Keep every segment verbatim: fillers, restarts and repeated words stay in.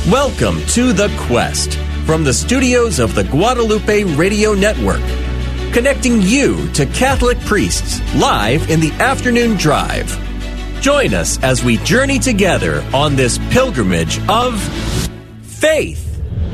Welcome to The Quest from the studios of the Guadalupe Radio Network, connecting you to Catholic priests live in the afternoon drive. Join us as we journey together on this pilgrimage of faith.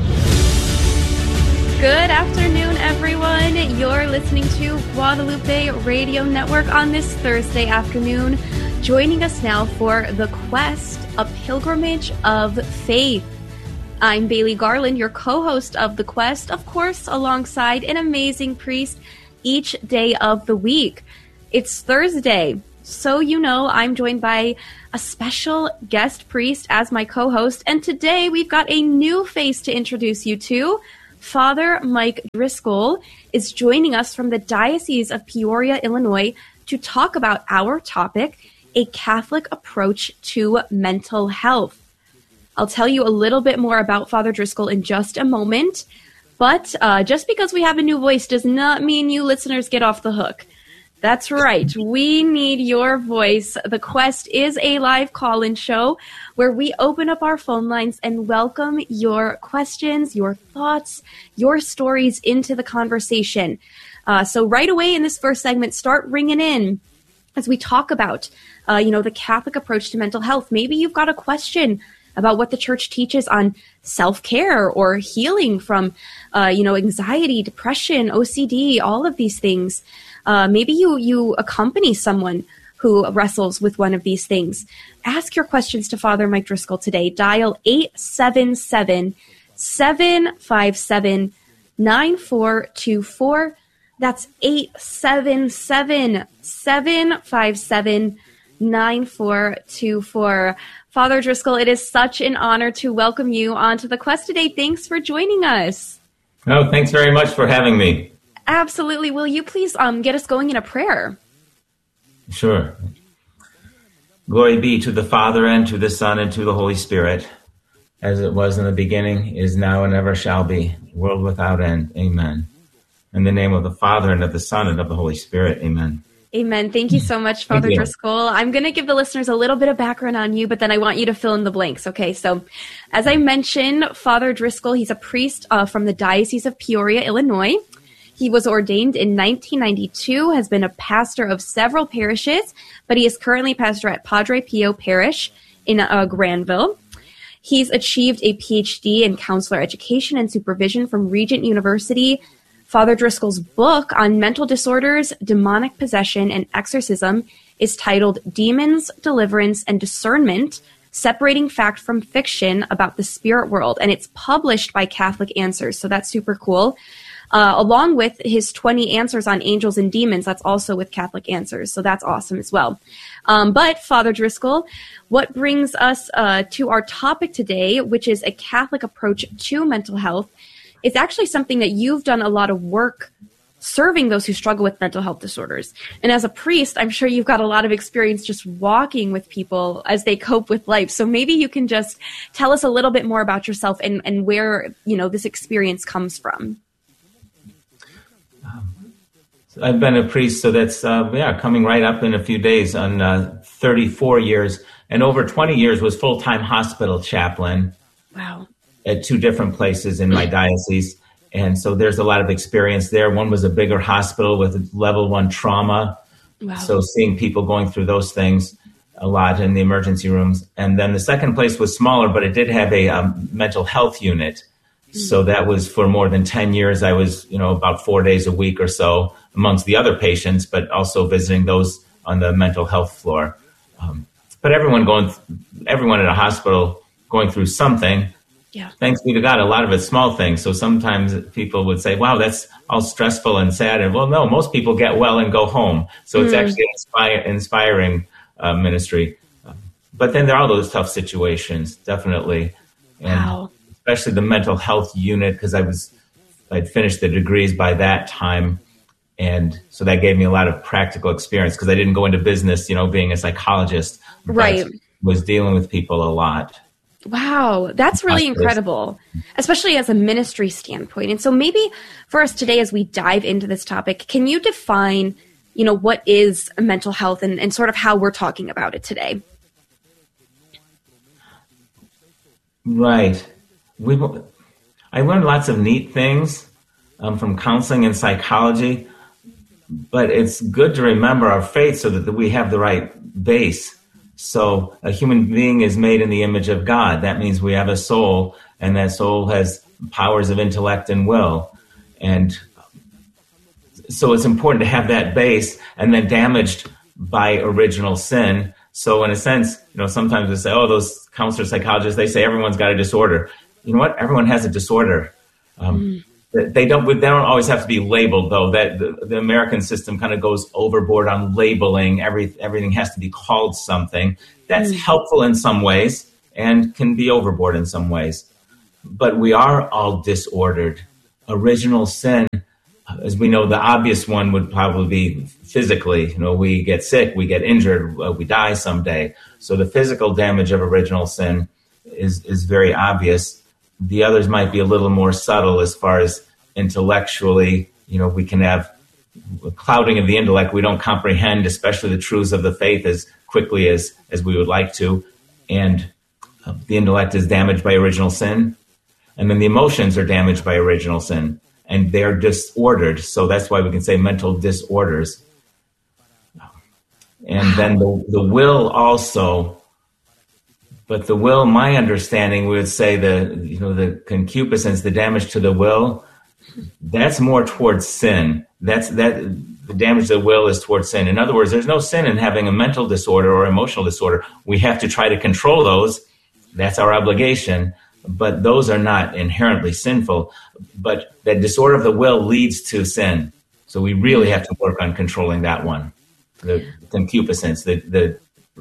Good afternoon, everyone. You're listening to Guadalupe Radio Network on this Thursday afternoon. Joining us now for The Quest, a pilgrimage of faith. I'm Bailey Garland, your co-host of The Quest, of course, alongside an amazing priest each day of the week. It's Thursday, so you know I'm joined by a special guest priest as my co-host, and today we've got a new face to introduce you to. Father Mike Driscoll is joining us from the Diocese of Peoria, Illinois, to talk about our topic, a Catholic approach to mental health. I'll tell you a little bit more about Father Driscoll in just a moment, but uh, just because we have a new voice does not mean you listeners get off the hook. That's right. We need your voice. The Quest is a live call-in show where we open up our phone lines and welcome your questions, your thoughts, your stories into the conversation. Uh, so right away in this first segment, start ringing in as we talk about, uh, you know, the Catholic approach to mental health. Maybe you've got a question about what the church teaches on self-care or healing from, uh, you know, anxiety, depression, O C D, all of these things. Uh, maybe you, you accompany someone who wrestles with one of these things. Ask your questions to Father Mike Driscoll today. Dial eight seven seven, seven five seven, nine four two four. That's eight seven seven, seven five seven, nine four two four. Father Driscoll, it is such an honor to welcome you onto The Quest today. Thanks for joining us. Oh, thanks very much for having me. Absolutely. Will you please um, get us going in a prayer? Sure. Glory be to the Father, and to the Son, and to the Holy Spirit, as it was in the beginning, is now, and ever shall be, world without end. Amen. In the name of the Father, and of the Son, and of the Holy Spirit. Amen. Amen. Thank you so much, Father Driscoll. I'm going to give the listeners a little bit of background on you, but then I want you to fill in the blanks. Okay, so as I mentioned, Father Driscoll, he's a priest uh, from the Diocese of Peoria, Illinois. He was ordained in nineteen ninety-two, has been a pastor of several parishes, but he is currently pastor at Padre Pio Parish in uh, Granville. He's achieved a P H D in counselor education and supervision from Regent University. Father Driscoll's book on mental disorders, demonic possession, and exorcism is titled Demons, Deliverance, and Discernment, Separating Fact from Fiction About the Spirit World, and it's published by Catholic Answers, so that's super cool. Uh, along with his twenty answers on angels and demons, that's also with Catholic Answers, so that's awesome as well. Um, but, Father Driscoll, what brings us uh, to our topic today, which is a Catholic approach to mental health, it's actually something that you've done a lot of work serving those who struggle with mental health disorders. And as a priest, I'm sure you've got a lot of experience just walking with people as they cope with life. So maybe you can just tell us a little bit more about yourself and, and where, you know, this experience comes from. Um, so I've been a priest, so that's, uh, yeah, coming right up in a few days on uh, thirty-four years. And over twenty years was full-time hospital chaplain. Wow. At two different places in my diocese. And so there's a lot of experience there. One was a bigger hospital with level one trauma. Wow. So seeing people going through those things a lot in the emergency rooms. And then the second place was smaller, but it did have a um, mental health unit. Mm-hmm. So that was for more than ten years. I was, you know, about four days a week or so amongst the other patients, but also visiting those on the mental health floor. Um, but everyone going, everyone at a hospital going through something. Yeah. Thanks be to God, a lot of it's small things. So sometimes people would say, wow, that's all stressful and sad. And well, no, most people get well and go home. So it's mm. actually an inspire, inspiring uh, ministry. Um, but then there are those tough situations, definitely. And wow. especially the mental health unit, because I was, I'd finished the degrees by that time. And so that gave me a lot of practical experience because I didn't go into business, you know, being a psychologist. Right. But was dealing with people a lot. Wow, that's really incredible, especially as a ministry standpoint. And so maybe for us today, as we dive into this topic, can you define, you know, what is mental health and, and sort of how we're talking about it today? Right. we I learned lots of neat things um, from counseling and psychology, but it's good to remember our faith so that we have the right base. So a human being is made in the image of God. That means we have a soul, and that soul has powers of intellect and will. And so it's important to have that base, and then damaged by original sin. So in a sense, you know, sometimes we say, oh, those counselors, psychologists, they say everyone's got a disorder. You know what? Everyone has a disorder. Um, mm. They don't. They don't always have to be labeled, though. That the, the American system kind of goes overboard on labeling. Every everything has to be called something. That's mm. helpful in some ways and can be overboard in some ways. But we are all disordered. Original sin, as we know, the obvious one would probably be physically. You know, we get sick, we get injured, uh, we die someday. So the physical damage of original sin is is very obvious. The others might be a little more subtle as far as intellectually. You know, we can have clouding of the intellect. We don't comprehend, especially the truths of the faith, as quickly as, as we would like to. And uh, the intellect is damaged by original sin. And then the emotions are damaged by original sin. And they're disordered. So that's why we can say mental disorders. And then the, the will also... But the will, my understanding, we would say the you know the concupiscence, the damage to the will, that's more towards sin. That's that the damage to the will is towards sin. In other words, there's no sin in having a mental disorder or emotional disorder. We have to try to control those. That's our obligation. But those are not inherently sinful. But that disorder of the will leads to sin. So we really have to work on controlling that one. The concupiscence, the the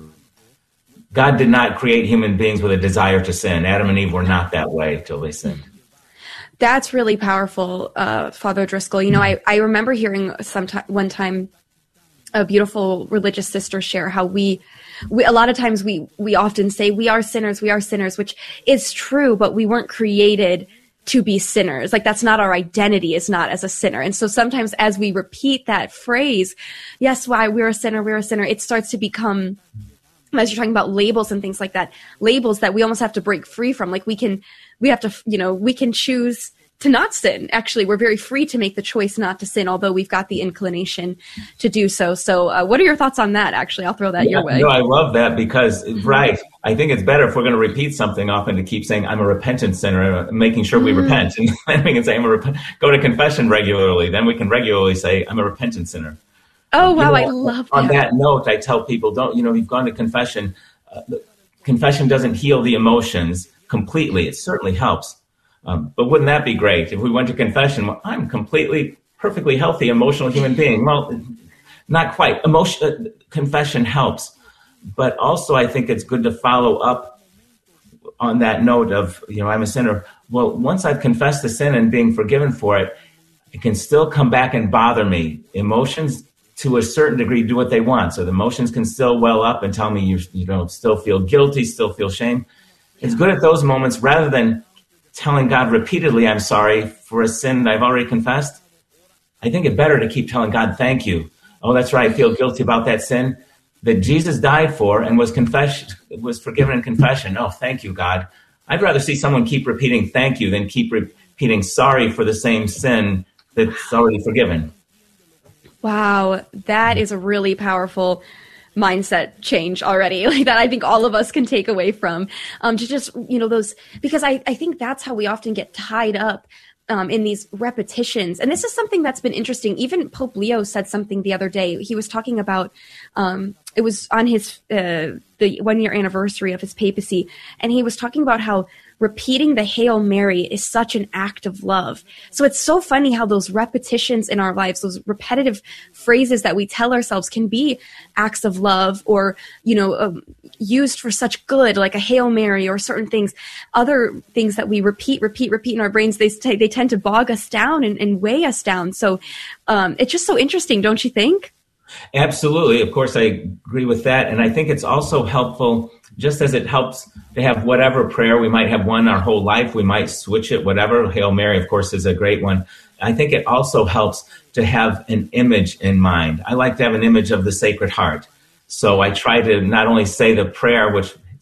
God did not create human beings with a desire to sin. Adam and Eve were not that way till they sinned. That's really powerful, uh, Father Driscoll. You know, I, I remember hearing some t- one time a beautiful religious sister share how we, we, a lot of times we, we often say we are sinners, we are sinners, which is true, but we weren't created to be sinners. Like that's not our identity, is not as a sinner. And so sometimes as we repeat that phrase, yes, why we're a sinner, we're a sinner, it starts to become, as you're talking about labels and things like that, labels that we almost have to break free from. Like we can, we have to, you know, we can choose to not sin. Actually, we're very free to make the choice not to sin, although we've got the inclination to do so. So uh, what are your thoughts on that? Actually, I'll throw that yeah, your way. No, I love that because, right, I think it's better if we're going to repeat something often to keep saying, I'm a repentant sinner, making sure we mm. repent. And then we can say, I'm a rep- go to confession regularly. Then we can regularly say, I'm a repentant sinner. Oh, wow, you know, I love that. On that note, I tell people, don't, you know, you've gone to confession. Uh, confession doesn't heal the emotions completely. It certainly helps. Um, but wouldn't that be great if we went to confession? Well, I'm completely, perfectly healthy, emotional human being. Well, not quite. Emotion, uh, confession helps. But also I think it's good to follow up on that note of, you know, I'm a sinner. Well, once I've confessed the sin and being forgiven for it, it can still come back and bother me. Emotions, to a certain degree, do what they want. So the emotions can still well up and tell me you you know still feel guilty, still feel shame. It's good at those moments rather than telling God repeatedly, I'm sorry for a sin that I've already confessed. I think it's better to keep telling God, thank you. Oh, that's right. I feel guilty about that sin that Jesus died for and was confessed, was forgiven in confession. Oh, thank you, God. I'd rather see someone keep repeating thank you than keep repeating sorry for the same sin that's already forgiven. Wow, that is a really powerful mindset change already, like that I think all of us can take away from, um, to just, you know, those, because I, I think that's how we often get tied up um, in these repetitions. And this is something that's been interesting. Even Pope Leo said something the other day. He was talking about, um, it was on his, uh, the one year anniversary of his papacy. And he was talking about how repeating the Hail Mary is such an act of love. So it's so funny how those repetitions in our lives, those repetitive phrases that we tell ourselves can be acts of love or, you know, um, used for such good, like a Hail Mary or certain things, other things that we repeat, repeat, repeat in our brains, they, they tend to bog us down and, and weigh us down. So um, it's just so interesting, don't you think? Absolutely. Of course, I agree with that. And I think it's also helpful, just as it helps to have whatever prayer. We might have one our whole life. We might switch it, whatever. Hail Mary, of course, is a great one. I think it also helps to have an image in mind. I like to have an image of the Sacred Heart. So I try to not only say the prayer, which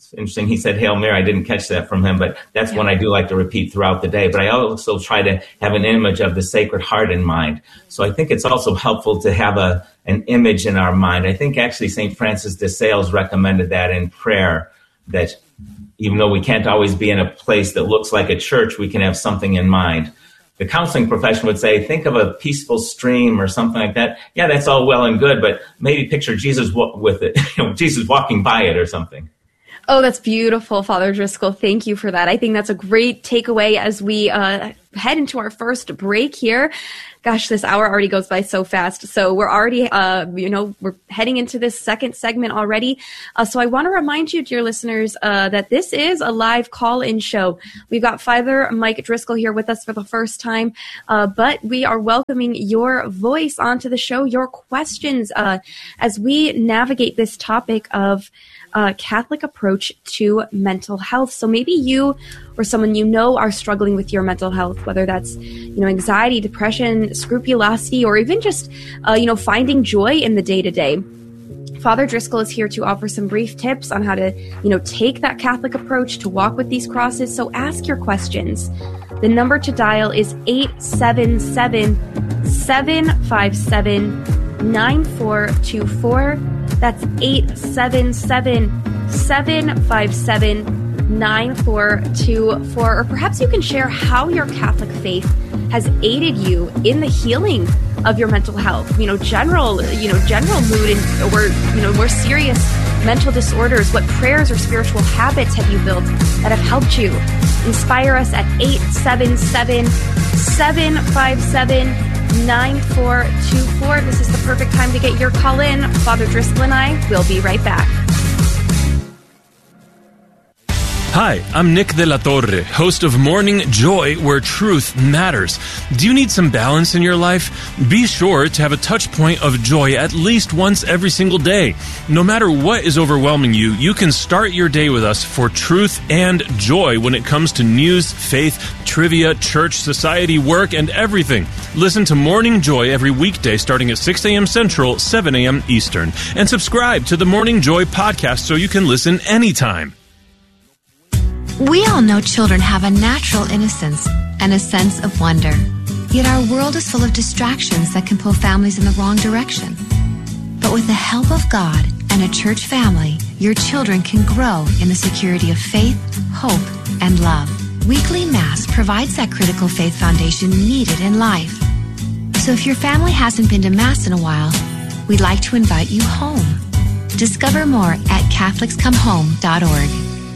It's interesting. He said Hail Mary. I didn't catch that from him, but that's yeah. one I do like to repeat throughout the day. But I also try to have an image of the Sacred Heart in mind. So I think it's also helpful to have a an image in our mind. I think actually Saint Francis de Sales recommended that in prayer, that even though we can't always be in a place that looks like a church, we can have something in mind. The counseling profession would say, think of a peaceful stream or something like that. Yeah, that's all well and good, but maybe picture Jesus with it, you know, Jesus walking by it or something. Oh, that's beautiful, Father Driscoll. Thank you for that. I think that's a great takeaway as we uh, head into our first break here. Gosh, this hour already goes by so fast. So we're already, uh, you know, we're heading into this second segment already. Uh, so I want to remind you, dear listeners, uh, that this is a live call-in show. We've got Father Mike Driscoll here with us for the first time, uh, but we are welcoming your voice onto the show, your questions, uh, as we navigate this topic of Uh, Catholic approach to mental health. So maybe you or someone you know are struggling with your mental health, whether that's, you know, anxiety, depression, scrupulosity, or even just, uh, you know, finding joy in the day-to-day. Father Driscoll is here to offer some brief tips on how to, you know, take that Catholic approach to walk with these crosses. So ask your questions. The number to dial is eight seven seven, seven five seven, nine four two four. That's eight seven seven, seven five seven, nine four two four. Or perhaps you can share how your Catholic faith has aided you in the healing of your mental health. You know, general, you know, general mood and or, you know, more serious mental disorders. What prayers or spiritual habits have you built that have helped you? Inspire us at eight seven seven, seven five seven, nine four two four. This is the perfect time to get your call in. Father Driscoll and I will be right back. Hi, I'm Nick de la Torre, host of Morning Joy, where truth matters. Do you need some balance in your life? Be sure to have a touch point of joy at least once every single day. No matter what is overwhelming you, you can start your day with us for truth and joy when it comes to news, faith, trivia, church, society, work, and everything. Listen to Morning Joy every weekday starting at six a.m. Central, seven a.m. Eastern. And subscribe to the Morning Joy podcast so you can listen anytime. We all know children have a natural innocence and a sense of wonder. Yet our world is full of distractions that can pull families in the wrong direction. But with the help of God and a church family, your children can grow in the security of faith, hope, and love. Weekly Mass provides that critical faith foundation needed in life. So if your family hasn't been to Mass in a while, we'd like to invite you home. Discover more at Catholics Come Home dot org.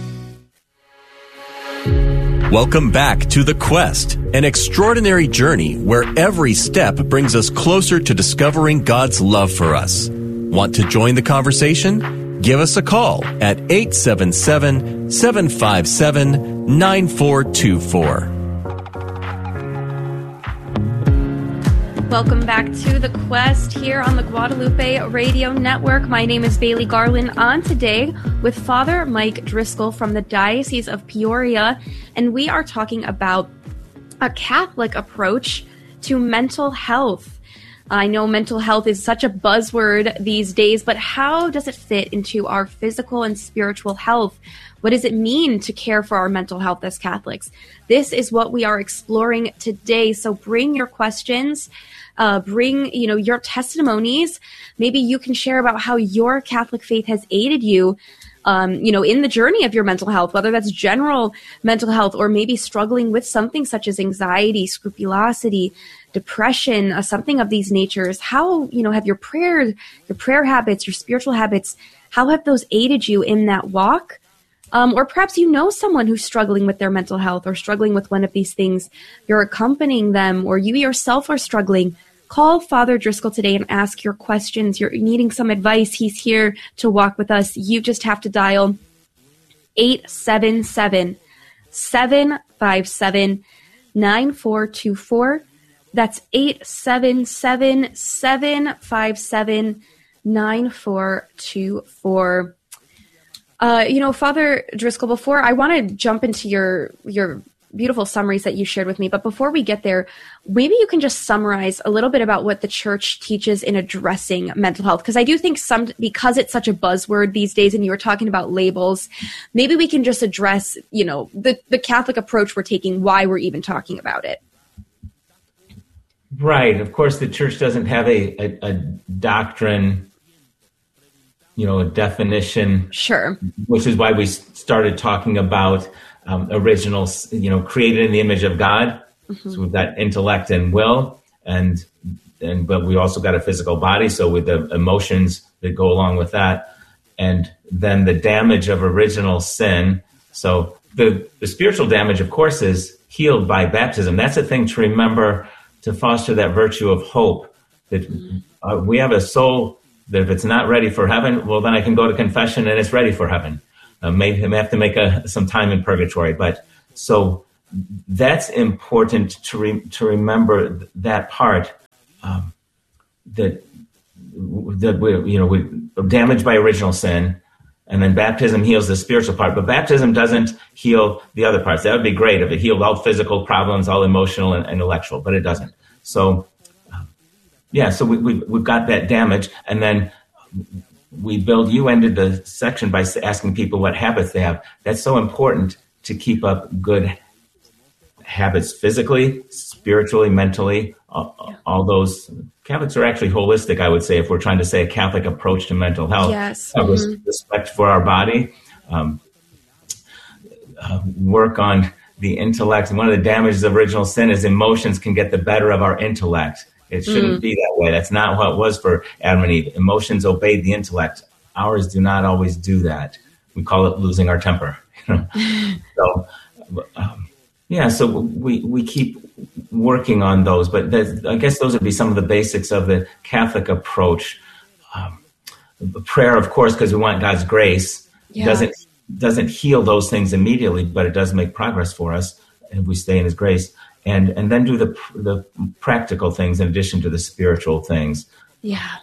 Welcome back to The Quest, an extraordinary journey where every step brings us closer to discovering God's love for us. Want to join the conversation? Give us a call at eight seven seven, seven five seven, nine four two four. Welcome back to The Quest here on the Guadalupe Radio Network. My name is Bailey Garland, on today with Father Mike Driscoll from the Diocese of Peoria, and we are talking about a Catholic approach to mental health. I know mental health is such a buzzword these days, but how does it fit into our physical and spiritual health? What does it mean to care for our mental health as Catholics? This is what we are exploring today. So bring your questions, uh, bring, you know, your testimonies. Maybe you can share about how your Catholic faith has aided you, um, you know, in the journey of your mental health, whether that's general mental health or maybe struggling with something such as anxiety, scrupulosity, depression, uh, something of these natures. How, you know, have your prayer, your prayer habits, your spiritual habits, how have those aided you in that walk? Um, or perhaps you know someone who's struggling with their mental health or struggling with one of these things. You're accompanying them, or you yourself are struggling. Call Father Driscoll today and ask your questions. You're needing some advice. He's here to walk with us. You just have to dial eight seven seven, seven five seven, nine four two four. That's eight seven seven, seven five seven, nine four two four. Uh, you know, Father Driscoll, before I want to jump into your your beautiful summaries that you shared with me. But before we get there, maybe you can just summarize a little bit about what the church teaches in addressing mental health. Because I do think some, because it's such a buzzword these days, and you were talking about labels, maybe we can just address, you know, the, the Catholic approach we're taking, why we're even talking about it. Right. Of course, the church doesn't have a, a, a doctrine, you know, a definition. Sure. Which is why we started talking about um, original, you know, created in the image of God. Mm-hmm. So we've got intellect and will, and and but we also got a physical body. So with the emotions that go along with that, and then the damage of original sin. So the the spiritual damage, of course, is healed by baptism. That's a thing to remember, to foster that virtue of hope, that uh, we have a soul that if it's not ready for heaven, well, then I can go to confession and it's ready for heaven. Uh, maybe I may have to make a, some time in purgatory. But so that's important to re, to remember th- that part, um, that that we, you know, we damaged by original sin, and then baptism heals the spiritual part. But baptism doesn't heal the other parts. That would be great if it healed all physical problems, all emotional and, and intellectual, but it doesn't. So, um, yeah, so we, we, we've got that damage. And then we build, you ended the section by asking people what habits they have. That's so important to keep up good habits physically, spiritually, mentally, all, all those. Catholics are actually holistic, I would say, if we're trying to say a Catholic approach to mental health. Yes. Uh, mm-hmm. Respect for our body, um, uh, work on the intellect. And one of the damages of original sin is emotions can get the better of our intellect. It shouldn't mm. be that way. That's not how it was for Adam and Eve. Emotions obeyed the intellect. Ours do not always do that. We call it losing our temper. You know? so, um, yeah, so we, we keep working on those, but I guess those would be some of the basics of the Catholic approach. Um, prayer, of course, because we want God's grace, yeah. doesn't doesn't heal those things immediately, but it does make progress for us if we stay in His grace, and and then do the the practical things in addition to the spiritual things. Yeah,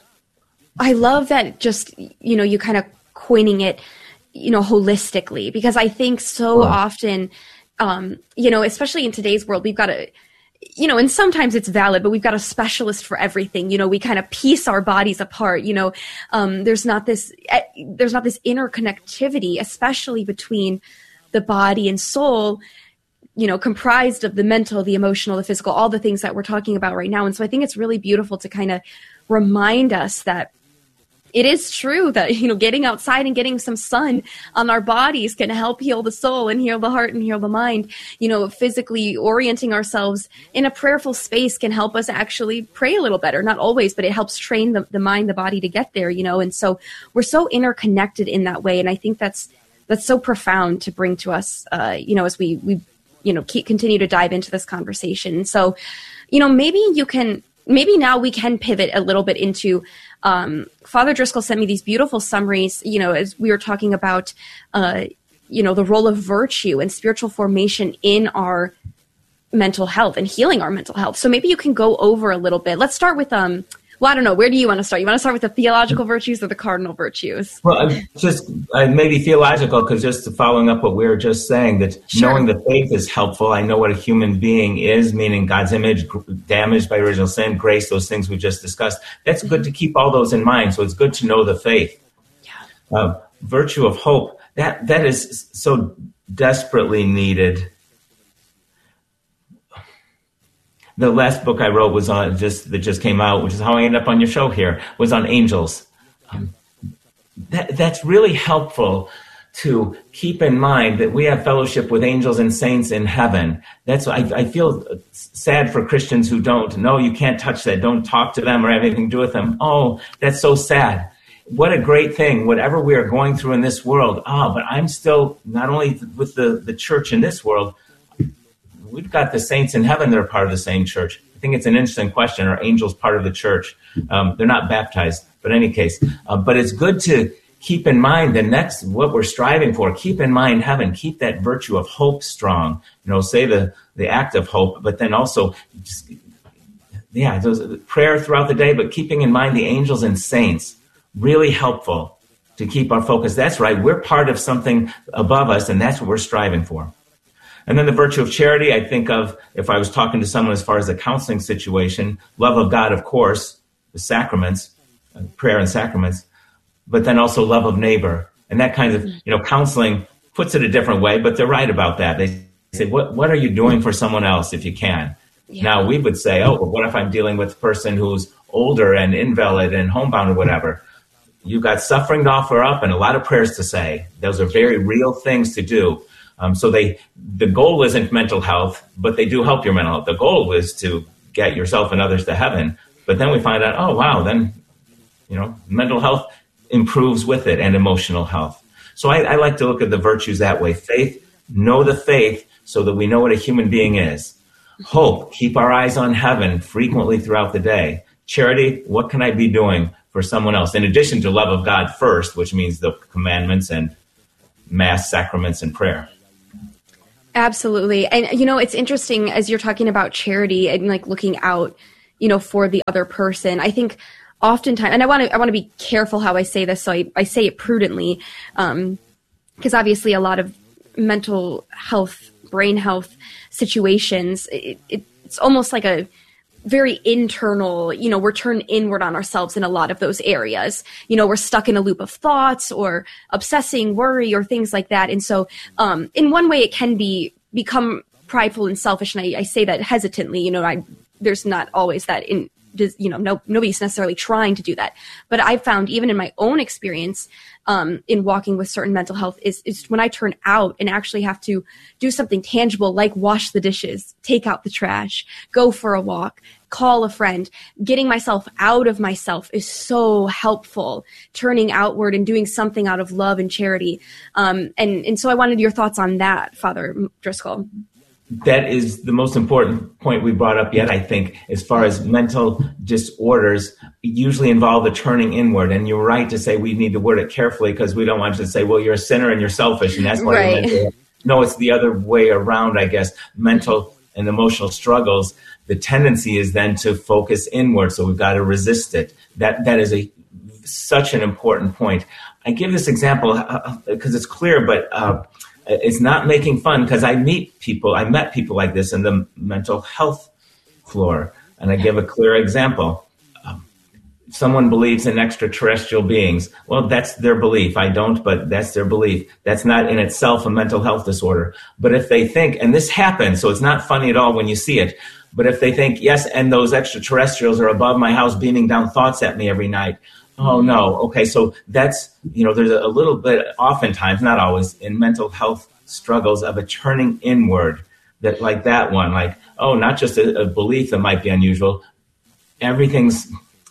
I love that. Just you know, you kind of coining it, you know, holistically, because I think so yeah. often. Um, you know, especially in today's world, we've got a, you know, and sometimes it's valid, but we've got a specialist for everything. You know, we kind of piece our bodies apart. You know, um, there's not this, uh, there's not this interconnectivity, especially between the body and soul, you know, comprised of the mental, the emotional, the physical, all the things that we're talking about right now. And so I think it's really beautiful to kind of remind us that it is true that, you know, getting outside and getting some sun on our bodies can help heal the soul and heal the heart and heal the mind. You know, physically orienting ourselves in a prayerful space can help us actually pray a little better. Not always, but it helps train the, the mind, the body to get there, you know. And so we're so interconnected in that way. And I think that's that's so profound to bring to us, uh, you know, as we, we you know, keep continue to dive into this conversation. So, you know, maybe you can, maybe now we can pivot a little bit into Um, Father Driscoll sent me these beautiful summaries, you know, as we were talking about, uh, you know, the role of virtue and spiritual formation in our mental health and healing our mental health. So maybe you can go over a little bit. Let's start with, um, well, I don't know, where do you want to start? You want to start with the theological virtues or the cardinal virtues? Well, just uh, maybe theological, because just following up what we were just saying, that sure. knowing the faith is helpful. I know what a human being is, meaning God's image, g- damaged by original sin, grace, those things we just discussed. That's good to keep all those in mind. So it's good to know the faith. Yeah. Uh, virtue of hope, that that is so desperately needed. The last book I wrote was on just that just came out, which is how I ended up on your show here, was on angels. Um, that that's really helpful to keep in mind that we have fellowship with angels and saints in heaven. That's I, I feel sad for Christians who don't. No, you can't touch that. Don't talk to them or have anything to do with them. Oh, that's so sad. What a great thing. Whatever we are going through in this world. Ah, but I'm still not only with the, the church in this world. We've got the saints in heaven that are part of the same church. I think it's an interesting question. Are angels part of the church? Um, they're not baptized, but in any case. Uh, but it's good to keep in mind the next, what we're striving for. Keep in mind heaven. Keep that virtue of hope strong. You know, say the, the act of hope, but then also, just, yeah, those, prayer throughout the day, but keeping in mind the angels and saints. Really helpful to keep our focus. That's right. We're part of something above us, and that's what we're striving for. And then the virtue of charity, I think of, if I was talking to someone as far as a counseling situation, love of God, of course, the sacraments, uh, prayer and sacraments, but then also love of neighbor. And that kind of, you know, counseling puts it a different way, but they're right about that. They say, what, what are you doing for someone else if you can? Yeah. Now, we would say, oh, well, what if I'm dealing with a person who's older and invalid and homebound or whatever? You've got suffering to offer up and a lot of prayers to say. Those are very real things to do. Um, so they, the goal isn't mental health, but they do help your mental health. The goal is to get yourself and others to heaven. But then we find out, oh, wow, then, you know, mental health improves with it and emotional health. So I, I like to look at the virtues that way. Faith, know the faith so that we know what a human being is. Hope, keep our eyes on heaven frequently throughout the day. Charity, what can I be doing for someone else? In addition to love of God first, which means the commandments and mass, sacraments, and prayer. Absolutely. And, you know, it's interesting as you're talking about charity and like looking out, you know, for the other person. I think oftentimes, and I want to, I want to be careful how I say this. So I, I say it prudently. Um, because obviously a lot of mental health, brain health situations, it, it, it's almost like a very internal, you know, we're turned inward on ourselves in a lot of those areas. You know, we're stuck in a loop of thoughts or obsessing, worry, or things like that. And so, um, in one way it can be, become prideful and selfish. And I, I say that hesitantly, you know, I, there's not always that in, you know, no, nobody's necessarily trying to do that. But I've found even in my own experience, um, in walking with certain mental health is, is when I turn out and actually have to do something tangible, like wash the dishes, take out the trash, go for a walk, call a friend, getting myself out of myself is so helpful, turning outward and doing something out of love and charity. Um, and, and so I wanted your thoughts on that, Father Driscoll. That is the most important point we brought up yet, I think, as far as mental disorders usually involve a turning inward. And you're right to say we need to word it carefully because we don't want to say, well, you're a sinner and you're selfish. And that's why right. you're mental. No, it's the other way around, I guess. Mental and emotional struggles, the tendency is then to focus inward. So we've got to resist it. That That is a such an important point. I give this example because uh, it's clear, but uh, it's not making fun because I meet people, I met people like this in the mental health floor. And I give a clear example. Um, someone believes in extraterrestrial beings. Well, that's their belief. I don't, but that's their belief. That's not in itself a mental health disorder. But if they think, and this happens, so it's not funny at all when you see it, but if they think, yes, and those extraterrestrials are above my house beaming down thoughts at me every night, oh, no. Okay, so that's, you know, there's a little bit, oftentimes, not always, in mental health struggles of a turning inward, that like that one, like, oh, not just a, a belief that might be unusual. Everything's,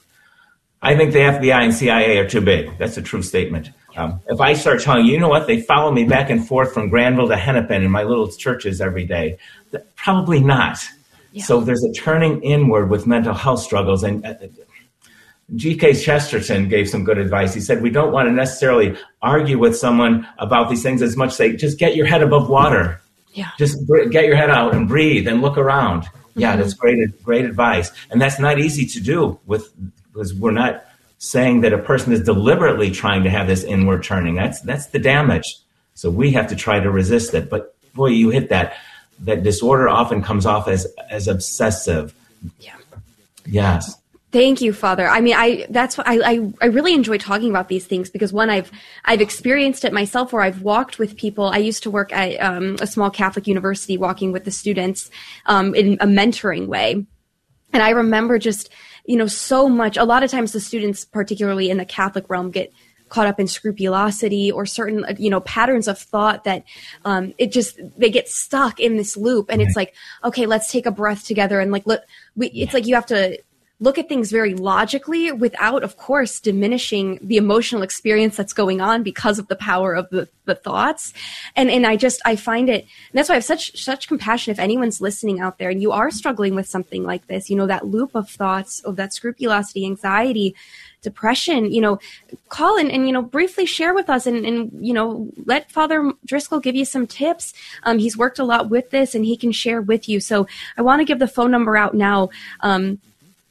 I think the F B I and C I A are too big. That's a true statement. Um, if I start telling you, you know what, they follow me back and forth from Granville to Hennepin in my little churches every day, probably not. Yeah. So there's a turning inward with mental health struggles. And uh, G K Chesterton gave some good advice. He said, we don't want to necessarily argue with someone about these things as much as say, just get your head above water. Yeah. Just get your head out and breathe and look around. Mm-hmm. Yeah, that's great, great advice. And that's not easy to do with, because we're not saying that a person is deliberately trying to have this inward turning. That's, that's the damage. So we have to try to resist it. But boy, you hit that. That disorder often comes off as, as obsessive. Yeah. Yes. Thank you, Father. I mean, I that's what I, I I really enjoy talking about these things because one, I've I've experienced it myself where I've walked with people. I used to work at um, a small Catholic university, walking with the students um, in a mentoring way, and I remember just you know so much. A lot of times, the students, particularly in the Catholic realm, get caught up in scrupulosity or certain you know patterns of thought that um, it just they get stuck in this loop, and it's like, okay, let's take a breath together and like let we. It's like you have to look at things very logically without, of course, diminishing the emotional experience that's going on because of the power of the, the thoughts. And and I just, I find it, and that's why I have such, such compassion if anyone's listening out there and you are struggling with something like this, you know, that loop of thoughts, of that scrupulosity, anxiety, depression, you know, call in and, you know, briefly share with us and, and, you know, let Father Driscoll give you some tips. Um, he's worked a lot with this and he can share with you. So I want to give the phone number out now. Um,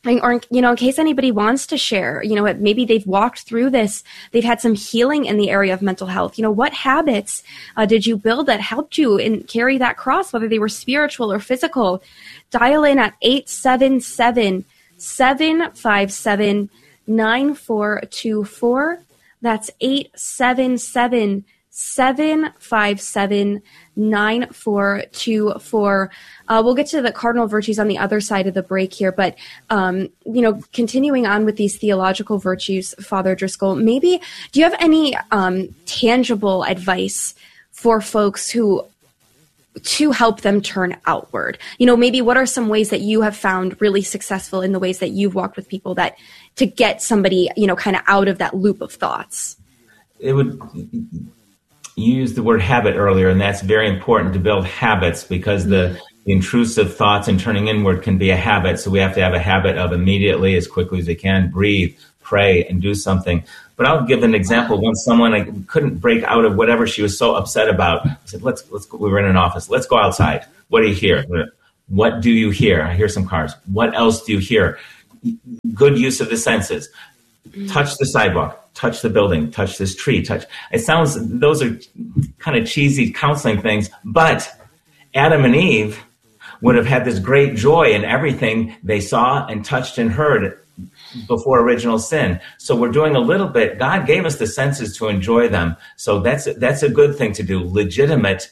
or, you know, in case anybody wants to share, you know, maybe they've walked through this, they've had some healing in the area of mental health. You know, what habits uh, did you build that helped you in carry that cross, whether they were spiritual or physical? Dial in at eight seven seven, seven five seven, nine four two four. That's eight seven seven, seven five seven, nine four two four. Uh, we'll get to the cardinal virtues on the other side of the break here, but, um, you know, continuing on with these theological virtues, Father Driscoll, maybe, do you have any um, tangible advice for folks who, to help them turn outward? You know, maybe what are some ways that you have found really successful in the ways that you've walked with people that, to get somebody, you know, kind of out of that loop of thoughts? It would... You used the word habit earlier, and that's very important to build habits, because the intrusive thoughts and turning inward can be a habit. So we have to have a habit of immediately, as quickly as we can, breathe, pray, and do something. But I'll give an example. Once someone I couldn't break out of whatever she was so upset about, I said, let's, let's go. We were in an office. Let's go outside. What do you hear? What do you hear? I hear some cars. What else do you hear? Good use of the senses. Touch the sidewalk. Touch the building, touch this tree, touch. It sounds, those are kind of cheesy counseling things, but Adam and Eve would have had this great joy in everything they saw and touched and heard before original sin. So we're doing a little bit. God gave us the senses to enjoy them. So that's, that's a good thing to do. Legitimate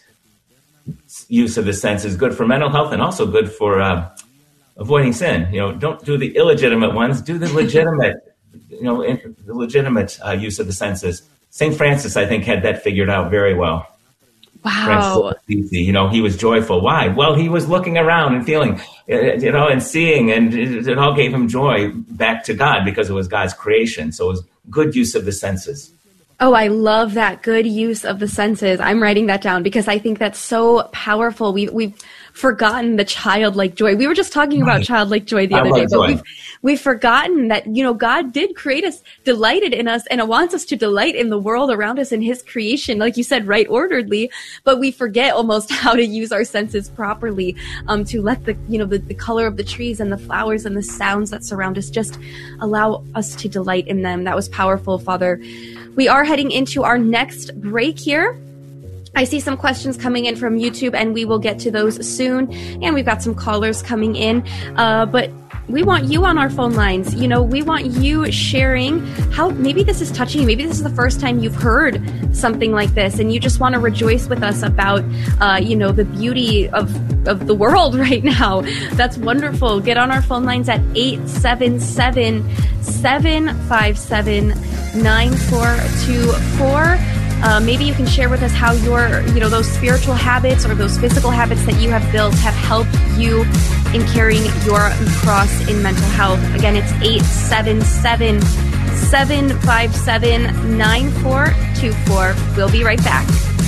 use of the senses, good for mental health and also good for uh, avoiding sin. You know, don't do the illegitimate ones, do the legitimate you know, in, the legitimate uh, use of the senses. Saint Francis, I think, had that figured out very well. Wow. Francis, you know, he was joyful. Why? Well, he was looking around and feeling, you know, and seeing, and it, it all gave him joy back to God because it was God's creation. So it was good use of the senses. Oh, I love that. Good use of the senses. I'm writing that down because I think that's so powerful. We, we've forgotten the childlike joy. We were just talking about right. childlike joy the other day, but joy. we've, we've forgotten that, you know, God did create us, delighted in us, and wants us to delight in the world around us in his creation, like you said, right orderly, but we forget almost how to use our senses properly, um, to let the, you know, the, the color of the trees and the flowers and the sounds that surround us just allow us to delight in them. That was powerful, Father. We are heading into our next break here. I see some questions coming in from YouTube, and we will get to those soon. And we've got some callers coming in. Uh, but we want you on our phone lines. You know, we want you sharing how maybe this is touching you. Maybe this is the first time you've heard something like this, and you just want to rejoice with us about, uh, you know, the beauty of, of the world right now. That's wonderful. Get on our phone lines at eight seven seven, seven five seven, nine four two four. Uh, maybe you can share with us how your, you know, those spiritual habits or those physical habits that you have built have helped you in carrying your cross in mental health. Again, it's eight seven seven, seven five seven, nine four two four. We'll be right back.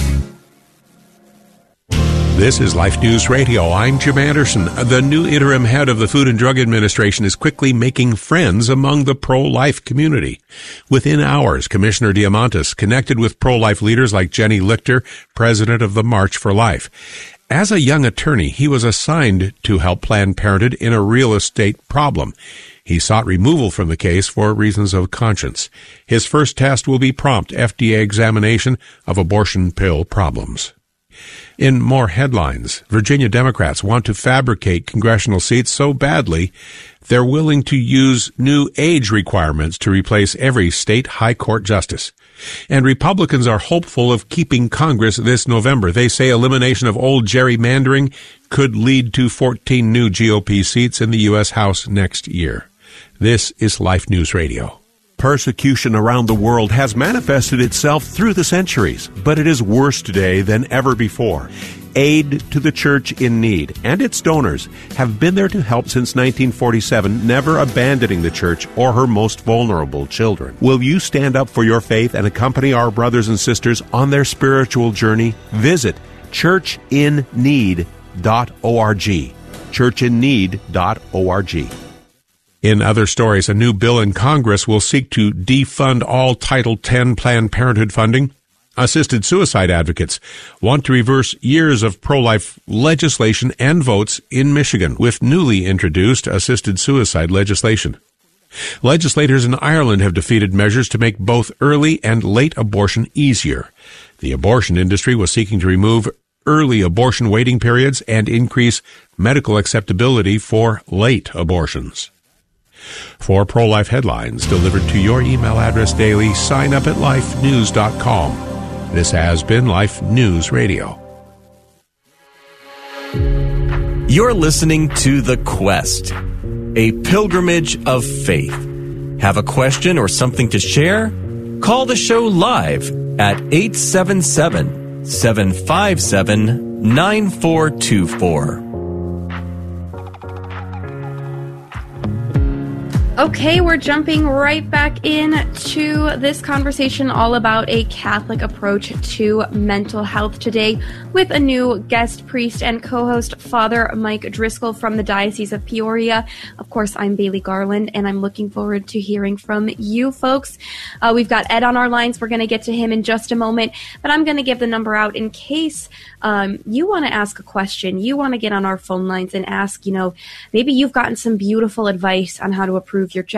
This is Life News Radio. I'm Jim Anderson. The new interim head of the Food and Drug Administration is quickly making friends among the pro-life community. Within hours, Commissioner Diamantis connected with pro-life leaders like Jenny Lichter, president of the March for Life. As a young attorney, he was assigned to help Planned Parenthood in a real estate problem. He sought removal from the case for reasons of conscience. His first test will be prompt F D A examination of abortion pill problems. In more headlines, Virginia Democrats want to fabricate congressional seats so badly they're willing to use new age requirements to replace every state high court justice. And Republicans are hopeful of keeping Congress this November. They say elimination of old gerrymandering could lead to fourteen new G O P seats in the U S House next year. This is Life News Radio. Persecution around the world has manifested itself through the centuries, but it is worse today than ever before. Aid to the Church in Need and its donors have been there to help since nineteen forty-seven, never abandoning the Church or her most vulnerable children. Will you stand up for your faith and accompany our brothers and sisters on their spiritual journey? Visit church in need dot org. church in need dot org. In other stories, a new bill in Congress will seek to defund all Title ten Planned Parenthood funding. Assisted suicide advocates want to reverse years of pro-life legislation and votes in Michigan with newly introduced assisted suicide legislation. Legislators in Ireland have defeated measures to make both early and late abortion easier. The abortion industry was seeking to remove early abortion waiting periods and increase medical acceptability for late abortions. For pro-life headlines delivered to your email address daily, sign up at life news dot com. This has been Life News Radio. You're listening to The Quest, a pilgrimage of faith. Have a question or something to share? Call the show live at eight seven seven, seven five seven, nine four two four. Okay, we're jumping right back into this conversation all about a Catholic approach to mental health today with a new guest priest and co-host, Father Mike Driscoll from the Diocese of Peoria. Of course, I'm Bailey Garland, and I'm looking forward to hearing from you folks. Uh, we've got Ed on our lines. We're going to get to him in just a moment, but I'm going to give the number out in case um, you want to ask a question. You want to get on our phone lines and ask, you know, maybe you've gotten some beautiful advice on how to improve your